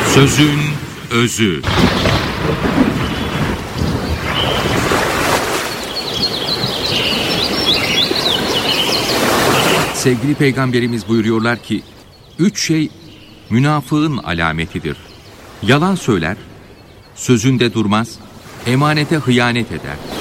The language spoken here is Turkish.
Sözün özü. Sevgili Peygamberimiz buyuruyorlar ki, 3 şey münafığın alametidir. Yalan söyler, sözünde durmaz, emanete hıyanet eder.